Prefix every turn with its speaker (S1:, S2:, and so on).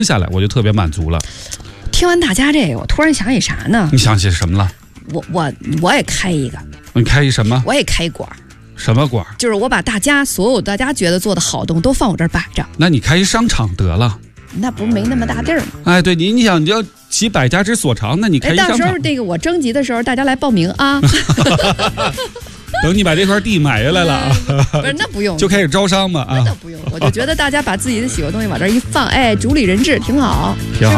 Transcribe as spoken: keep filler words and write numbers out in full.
S1: 下来，我就特别满足了。
S2: 听完大家这个，我突然想起啥呢？
S1: 你想起什么了？
S2: 我我我也开一个，
S1: 你开一什么？
S2: 我也开馆。
S1: 什么馆？
S2: 就是我把大家所有大家觉得做的好东西都放我这儿摆着。
S1: 那你开一商场得了。
S2: 那不是没那么大地儿吗？
S1: 哎，对你，你想你要集百家之所长，那你开一商场。
S2: 到时候这个我征集的时候，大家来报名啊。
S1: 等你把这块地买下来了啊，
S2: 不是那不用，
S1: 就开始招商嘛啊。
S2: 那不用，我就觉得大家把自己的喜欢的东西往这儿一放，哎，主理人质挺好，
S1: 挺好。